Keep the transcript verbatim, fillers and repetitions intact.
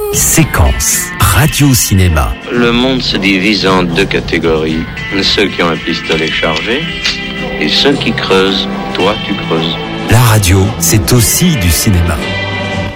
Séquence radio-cinéma. Le monde se divise en deux catégories. Ceux qui ont un pistolet chargé et ceux qui creusent. Toi, tu creuses. La radio, c'est aussi du cinéma.